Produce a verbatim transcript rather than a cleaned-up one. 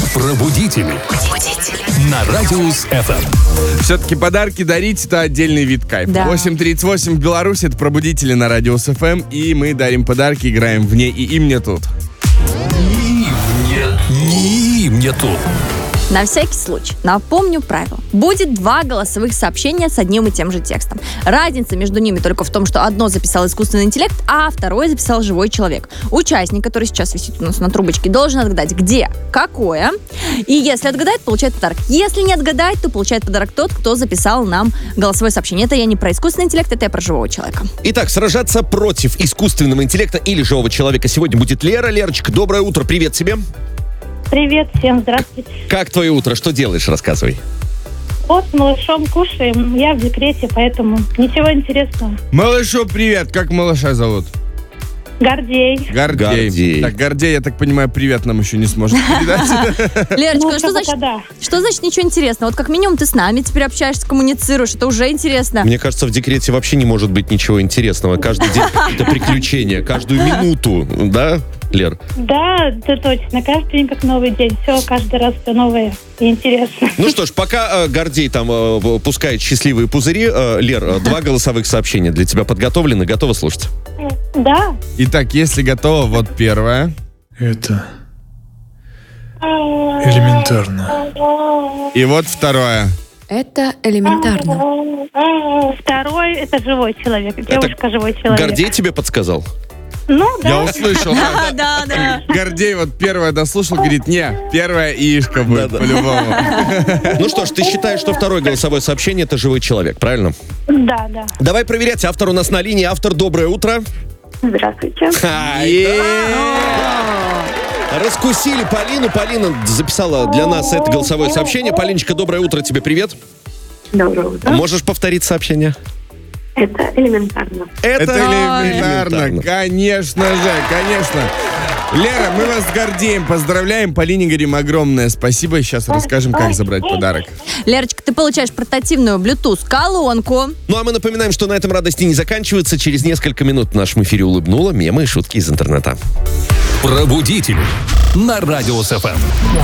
Пробудители. На Радиус эф эм. Все-таки подарки дарить — это отдельный вид кайфа. Да. восемь тридцать восемь в Беларуси — это Пробудители на Радиус эф эм. И мы дарим подарки, играем в «Не и им не тут». Не мне, не им не тут. На всякий случай напомню правило. Будет два голосовых сообщения с одним и тем же текстом. Разница между ними только в том, что одно записал искусственный интеллект, а второе записал живой человек. Участник, который сейчас висит у нас на трубочке, должен отгадать, где, какое. И если отгадает, получает подарок. Если не отгадает, то получает подарок тот, кто записал нам голосовое сообщение. Это я не про искусственный интеллект, это я про живого человека. Итак, сражаться против искусственного интеллекта или живого человека сегодня будет Лера. Лерочка, доброе утро, привет тебе. Привет всем, здравствуйте. Как твое утро? Что делаешь? Рассказывай. Вот с малышом кушаем, я в декрете, поэтому ничего интересного. Малышу привет. Как малыша зовут? Гордей. Гордей. Гордей. Так, Гордей, я так понимаю, привет нам еще не сможет передать. Лерочка, Ну, ну, что пока значит, да. что значит ничего интересного? Вот как минимум ты с нами теперь общаешься, коммуницируешь, это уже интересно. Мне кажется, в декрете вообще не может быть ничего интересного. Каждый день какие-то приключения, каждую минуту, да, Лер? Да, это точно. Каждый день как новый день. Все, каждый раз все новое и интересно. Ну что ж, пока э, Гордей там э, пускает счастливые пузыри, э, Лер, э, два голосовых сообщения для тебя подготовлены. Готова слушать? Да. Итак, если готово, вот первое. Это элементарно. И вот второе. Это элементарно. Второй — это живой человек. Девушка — живой человек. Гордей тебе подсказал? Ну, Я да. услышал. Да, да, да. Гордей вот первое дослушал, говорит, не, первая яишка будет, Да-да. по-любому. Ну что ж, ты считаешь, что второе голосовое сообщение — это живой человек, правильно? Да, да. Давай проверять. Автор у нас на линии. Автор, доброе утро. Здравствуйте. Раскусили Полину. Полина записала для нас это голосовое сообщение. Полиночка, доброе утро, тебе привет. Доброе утро. Можешь повторить сообщение? Это элементарно. Это элементарно, элементарно. конечно же, конечно. Лера, мы вас с Гордеем поздравляем. Полине говорим огромное спасибо. Сейчас расскажем, как забрать подарок. Лерочка, ты получаешь портативную Bluetooth-колонку. Ну а мы напоминаем, что на этом радости не заканчивается. Через несколько минут в нашем эфире улыбнула мемы и шутки из интернета. Пробудители на Радиус эф эм.